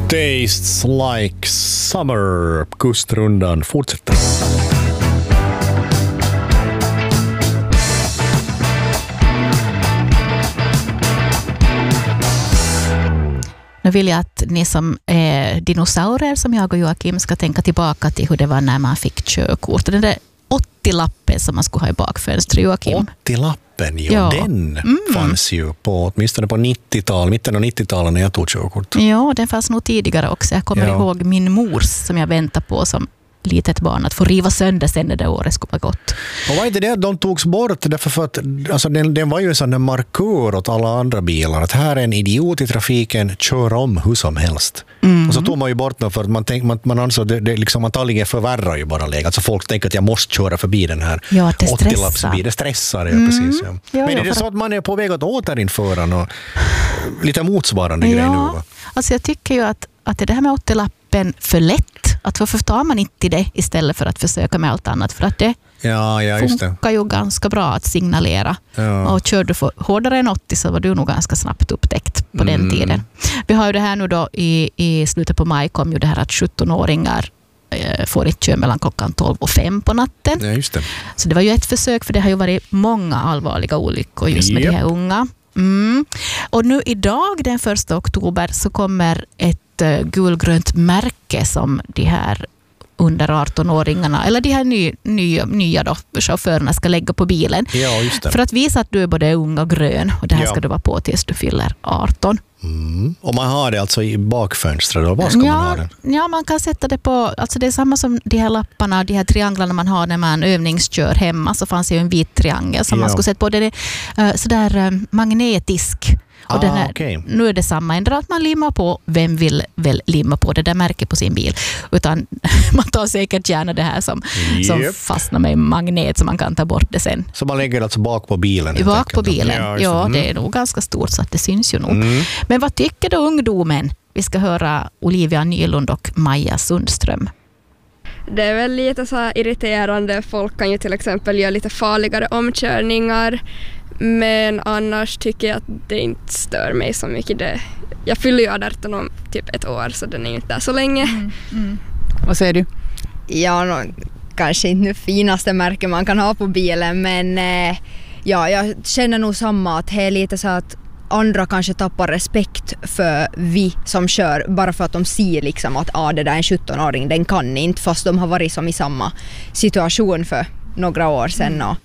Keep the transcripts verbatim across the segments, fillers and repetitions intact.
Tastes like summer. Kustrundan fortsätter. Nu vill jag att ni som är dinosaurer som jag och Joakim ska tänka tillbaka till hur det var när man fick körkort. Den där åttio-lappen som man skulle ha i bakfönstret, Joakim. åttio-lappen, jo, Ja. den Mm. fanns ju på, åtminstone på nittiotalet, mitten av nittiotalet när jag tog körkort. Ja, den fanns nog tidigare också. Jag kommer Ja. ihåg min mors som jag väntade på som litet barn att få riva sönder sen när det året skulle vara gått. Och var inte det att de togs bort därför för att alltså den, den var ju en sån där markör åt alla andra bilar att här är en idiot i trafiken, kör om hur som helst. Mm. Och så tog man ju bort den för att man tänk, man, man ansåg det, det liksom antagligen förvärrar ju bara läget. Alltså folk tänker att jag måste köra förbi den här Ja, det stressar. åttio-lappsbil. Det stressar, ja, Mm. precis. Ja. Ja, Men ja, är det för- så att man är på väg att återinföra något, lite motsvarande grej nu? Ja, Va? alltså jag tycker ju att, att det här med åttio-lappen för lätt. Att varför tar man inte det istället för att försöka med allt annat? För att det Ja, ja, just det. funkar ju ganska bra att signalera. Ja. Och kör du för hårdare än åttio så var du nog ganska snabbt upptäckt på Mm. den tiden. Vi har ju det här nu då i, i slutet på maj kom ju det här att sjutton-åringar eh, får inte köra mellan klockan tolv och fem på natten. Ja, just det. Så det var ju ett försök för det har ju varit många allvarliga olyckor just med Japp. de här unga. Mm. Och nu idag den första oktober så kommer ett uh, gulgrönt märke som de här under arton-åringarna eller de här ny, nya, nya då, chaufförerna ska lägga på bilen. Ja, just det. För att visa att du är både ung och grön och det här Ja. ska du vara på tills du fyller arton. Mm. Och man har det alltså i bakfönstret då? Var ska man ha Ja, den? ja, man kan sätta det på, alltså det är samma som de här lapparna, de här trianglarna man har när man övningskör hemma, så fanns ju en vit triangel som Ja. man skulle sätta på. Det är uh, sådär uh, magnetisk. Och Ah, den här, okej. Nu är det samma, ändå att man limmar på, vem vill väl limma på det där märket på sin bil, utan man tar säkert gärna det här som, som Japp. fastnar med magnet så man kan ta bort det sen. Så man lägger alltså bak på bilen? helt Bak på enkelt. bilen, Ja, just ja, Mm. det är nog ganska stort så att det syns ju nog. Mm. Men vad tycker då ungdomen? Vi ska höra Olivia Nylund och Maja Sundström. Det är väl lite så här irriterande. Folk kan ju till exempel göra lite farligare omkörningar. Men annars tycker jag att det inte stör mig så mycket. Det, jag fyller ju arton om typ ett år så den är ju inte där så länge. Mm, mm. Vad säger du? Ja, no, kanske inte nu finaste märke man kan ha på bilen, men eh, ja, jag känner nog samma att det är lite så att andra kanske tappar respekt för vi som kör bara för att de ser liksom att ah, det där är en sjutton-åring, den kan inte, fast de har varit som i samma situation för några år sedan. Och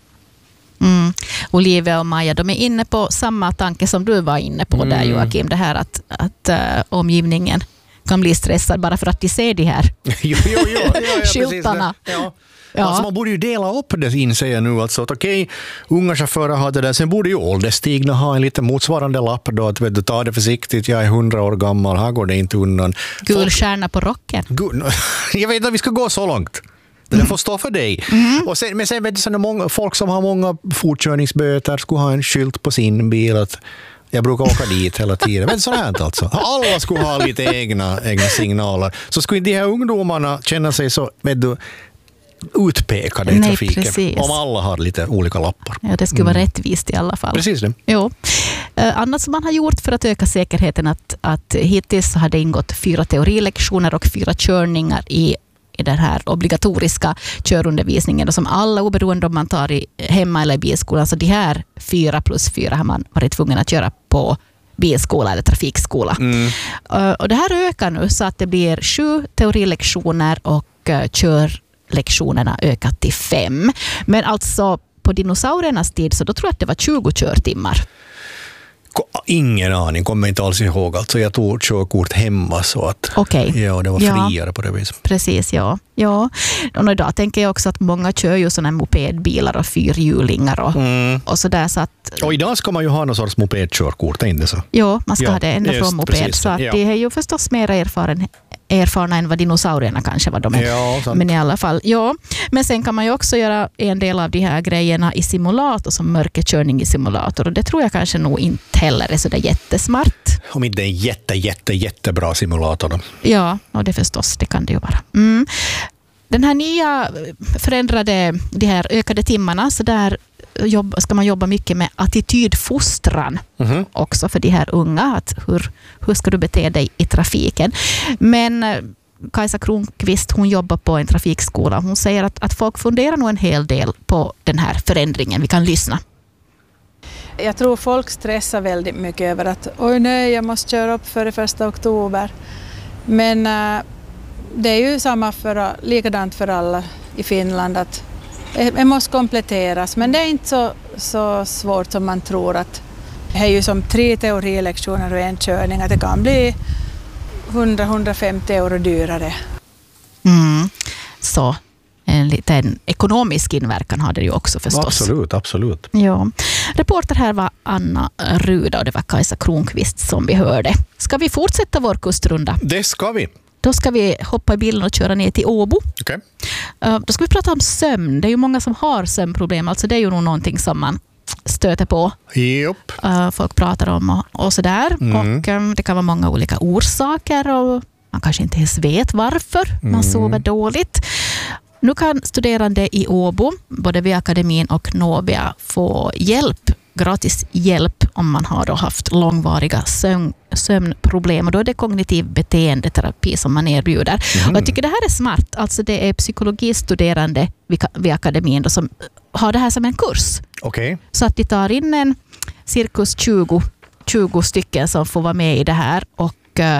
Mm. Olivia och Maja, de är inne på samma tanke som du var inne på där, Mm. Joakim, det här att, att uh, omgivningen kan bli stressad bara för att de ser de här jo, jo, jo, ja, ja, precis. skyltarna. Ja. Ja. Alltså man borde ju dela upp det, inser jag nu. Alltså att okej, unga chaufförer har det där. Sen borde ju ålderstigna ha en lite motsvarande lapp då. Att vet du, ta det försiktigt, jag är hundra år gammal, här går det inte undan. Gul Folk- stjärna på rocken. Gud, jag vet inte att vi ska gå så långt. Det där får stå för dig. Mm. Och sen, men sen vet du, så när många, folk som har många fortkörningsböter skulle ha en skylt på sin bil att jag brukar åka dit hela tiden. Men sånt här alltså. Alla skulle ha lite egna, egna signaler. Så skulle de här ungdomarna känna sig så, vet du, utpekade i Nej, trafiken. precis. Om alla har lite olika lappar. Ja, det skulle vara rättvist i alla fall. Precis det. Jo. Eh, annat som man har gjort för att öka säkerheten att, att hittills har det ingått fyra teorilektioner och fyra körningar i, i den här obligatoriska körundervisningen och som alla oberoende om man tar i hemma eller i bilskolan. Så de här fyra plus fyra har man varit tvungen att göra på bilskola eller trafikskola. Mm. Eh, och det här ökar nu så att det blir sju teorilektioner och uh, körlektionerna ökat till fem. Men alltså på dinosauriernas tid så då tror jag att det var tjugo körtimmar. Ko- Ingen aning, kommer inte alls ihåg. Alltså jag tog körkort hemma så att Okej. ja, det var Ja. friare på det viset. Precis, ja. ja. Och idag tänker jag också att många kör ju sådana mopedbilar och fyrhjulingar och, Mm. och sådär så att Och idag ska man ju ha någon sorts mopedkörkort, är inte så? ja, man ska Ja, ha det ända just från moped. precis det, Så att ja. det är ju förstås mer erfaren, erfarna än vad dinosaurierna kanske var de. Ja, sant. Men i alla fall, ja. Men sen kan man ju också göra en del av de här grejerna i simulator som mörkerkörning i simulator och det tror jag kanske nog inte heller är så där jättesmart. Om inte det är en jätte, jätte, jättebra simulator då. Ja, och det förstås, det kan det ju vara. Mm. Den här nya förändrade, de här ökade timmarna, så där jobba, ska man jobba mycket med attitydfostran mm-hmm. också för de här unga. Att hur, hur ska du bete dig i trafiken? Men Kajsa Kronqvist, hon jobbar på en trafikskola. Hon säger att, att folk funderar nog en hel del på den här förändringen. Vi kan lyssna. Jag tror folk stressar väldigt mycket över att oj nej, jag måste köra upp före första oktober. Men äh, det är ju samma för, likadant för alla i Finland att det måste kompletteras. Men det är inte så, så svårt som man tror. Att det är ju som tre teorilektioner och en körning. Att det kan bli hundra till hundrafemtio euro dyrare. Mm. Så en liten ekonomisk inverkan har det ju också förstås. Absolut, absolut. Ja. Reporter här var Anna Ruda och det var Kajsa Kronqvist som vi hörde. Ska vi fortsätta vår kustrunda? Det ska vi. Då ska vi hoppa i bilen och köra ner till Åbo. Okay. Då ska vi prata om sömn. Det är ju många som har sömnproblem. Alltså det är ju nog någonting som man stöter på. Yep. Folk pratar om och, och sådär. Mm. Och um, det kan vara många olika orsaker och man kanske inte ens vet varför mm. man sover dåligt. Nu kan studerande i Åbo, både vid akademin och Novia, få hjälp, gratis hjälp om man har då haft långvariga sömn, sömnproblem. Och då är det kognitiv beteendeterapi som man erbjuder. Mm. Och jag tycker det här är smart. Alltså det är psykologistuderande vid, vid akademin då, som har det här som en kurs. Okay. Så att de tar in en cirkus tjugo, tjugo stycken som får vara med i det här och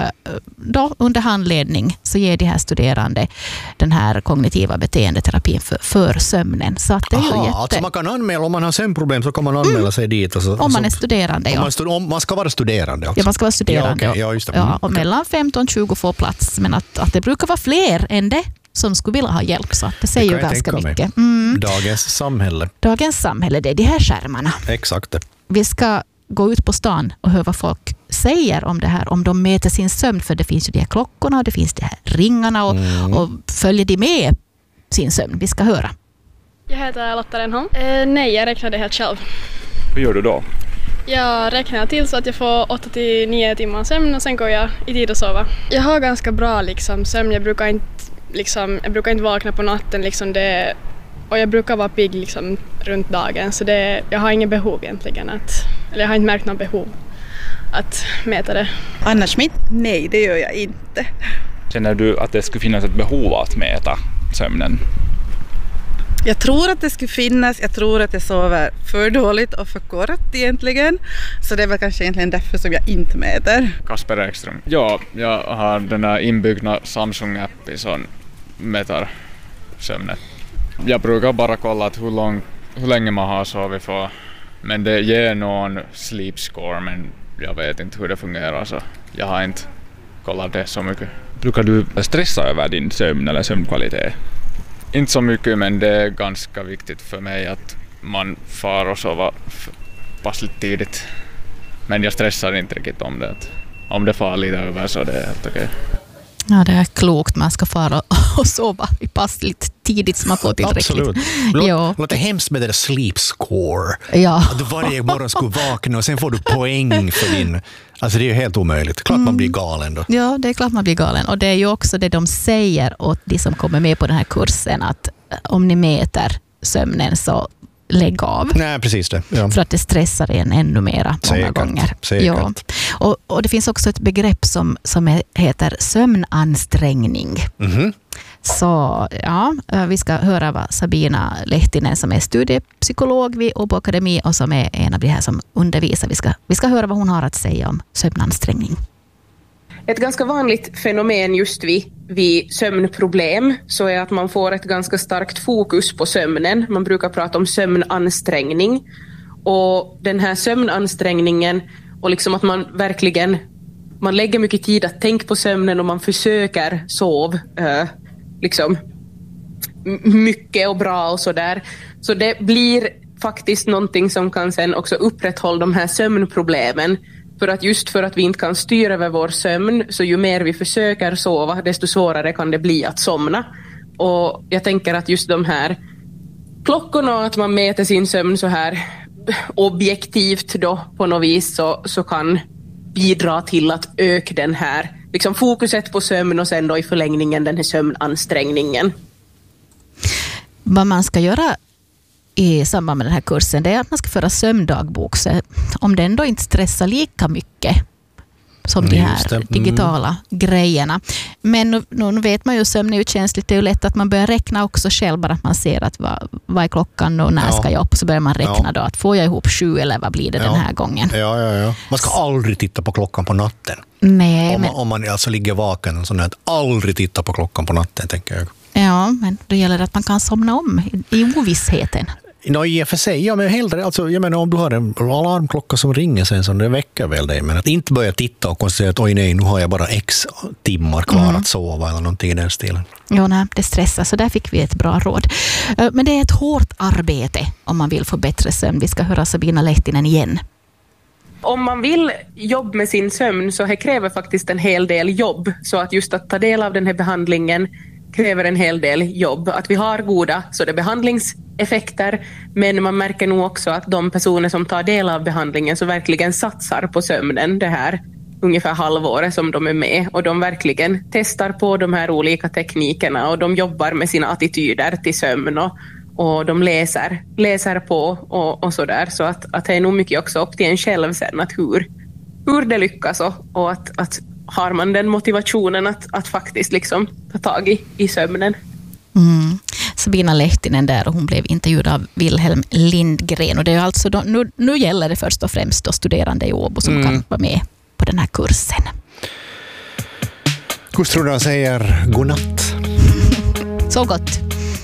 då under handledning så ger de här studerande den här kognitiva beteendeterapin för, för sömnen. Så att det är Aha, ju jätte... alltså man kan anmäla, om man har sömnproblem så kan man anmäla mm. sig dit. Och så, om man så, är studerande, ja. Om man, stu, om man ska vara studerande alltså. Ja, man ska vara studerande. Ja, okay. ja, just det. Ja, och okay. mellan femton och tjugo får plats. Men att, att det brukar vara fler än det som skulle vilja ha hjälp. Så att det säger ju ganska mycket. Mm. Dagens samhälle. Dagens samhälle, det är de här skärmarna. Exakt det. Vi ska gå ut på stan och höra vad folk säger om det här, om de mäter sin sömn, för det finns ju de här klockorna och det finns de här ringarna och, mm. och följer de med sin sömn? Vi ska höra. Jag heter Lotta Renholm. Eh, nej, jag räknar det helt själv. Hur gör du då? Jag räknar till så att jag får åtta till nio timmar sömn och sen går jag i tid och sova. Jag har ganska bra liksom, sömn. Jag brukar inte, liksom, jag brukar inte vakna på natten liksom, det, och jag brukar vara pigg liksom, runt dagen. Så det, jag har ingen behov egentligen. Att, eller jag har inte märkt någon behov att mäta det. Anna Schmidt? Nej, det gör jag inte. Känner du att det skulle finnas ett behov att mäta sömnen? Jag tror att det skulle finnas. Jag tror att jag sover för dåligt och för kort egentligen. Så det är väl kanske egentligen därför som jag inte mäter. Kasper Ekström. Ja, jag har den här inbyggda Samsung-appen som mäter sömnen. Jag brukar bara kolla att hur, lång, hur länge man har sovit för. Men det ger någon sleep score, men jag vet inte hur det fungerar så jag har inte kollat det så mycket. Brukar du stressa över din sömn eller sömnkvalitet? Inte så mycket, men det är ganska viktigt för mig att man far och sova passligt tidigt. Men jag stressar inte riktigt om det. Om det far lite över så det är helt okej. Ja, det är klokt. Man ska fara och sova i passligt tidigt som man får tillräckligt. Absolut. Det ja. låter hemskt med det där sleep score. Ja. Att du varje morgon skulle vakna och sen får du poäng för din... Alltså det är ju helt omöjligt. Klart mm. man blir galen då. Ja, det är klart man blir galen. Och det är ju också det de säger åt de som kommer med på den här kursen, att om ni mäter sömnen så lägg av. Nej, precis det. Ja. För att det stressar en ännu mera många Säkert. gånger. Säkert. Ja. Och, och det finns också ett begrepp som, som är, heter sömnansträngning. Mm-hmm. Så ja, vi ska höra vad Sabina Lehtinen som är studiepsykolog vid Åbo Akademi och som är en av de här som undervisar. Vi ska, vi ska höra vad hon har att säga om sömnansträngning. Ett ganska vanligt fenomen just vid, vid sömnproblem så är att man får ett ganska starkt fokus på sömnen. Man brukar prata om sömnansträngning. Och den här sömnansträngningen och liksom att man verkligen man lägger mycket tid att tänka på sömnen och man försöker sova äh, liksom mycket och bra och sådär. Så det blir faktiskt någonting som kan sen också upprätthålla de här sömnproblemen. För att just för att vi inte kan styra över vår sömn, så ju mer vi försöker sova, desto svårare kan det bli att somna. Och jag tänker att just de här klockorna och att man mäter sin sömn så här objektivt då på något vis så, så kan bidra till att öka den här liksom fokuset på sömn och sen då i förlängningen den här sömnansträngningen. Vad man ska göra i samband med den här kursen, det är att man ska föra sömndagbok. Så om den då inte stressar lika mycket som de här mm. digitala grejerna. Men nu, nu vet man ju, sömn är ju känsligt. Det är ju lätt att man börjar räkna också själv, bara att man ser att vad, vad är klockan och när ja. ska jag upp, så börjar man räkna ja. då att får jag ihop sju eller vad blir det ja. den här gången. Ja, ja, ja. Man ska aldrig titta på klockan på natten. Nej, om, men... man, om man alltså ligger vaken, så att aldrig titta på klockan på natten, tänker jag. Ja, men då gäller det att man kan somna om i, i ovissheten. No, i och för sig, ja, men hellre, alltså, jag menar, om du har en alarmklocka som ringer sen, så det väcker väl dig, men att inte börja titta och konstatera att oj nej, nu har jag bara x timmar kvar mm. att sova eller någonting i den stilen. Ja, nej, det stressar, så där fick vi ett bra råd. Men det är ett hårt arbete om man vill få bättre sömn. Vi ska höra Sabina Lehtinen igen. Om man vill jobba med sin sömn, så det kräver faktiskt en hel del jobb, så att just att ta del av den här behandlingen kräver en hel del jobb. Att vi har goda så det är behandlingseffekter, men man märker nog också att de personer som tar del av behandlingen så verkligen satsar på sömnen det här ungefär halvåret som de är med, och de verkligen testar på de här olika teknikerna och de jobbar med sina attityder till sömn och, och de läser, läser på och, och sådär, så att, att det är nog mycket också upp till en själv sen att hur, hur det lyckas och, och att, att har man den motivationen att, att faktiskt liksom ta tag i, i sömnen. Mm. Sabina Lehtinen där, och hon blev intervjuad av Wilhelm Lindgren. Och det är alltså då, nu, nu gäller det först och främst då studerande i Åbo som mm. kan vara med på den här kursen. Kustrorna säger godnatt. Så gott.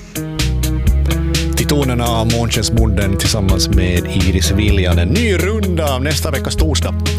Till tonerna av Månskensbonden tillsammans med Iris Viljan. En ny runda nästa veckas torsdag.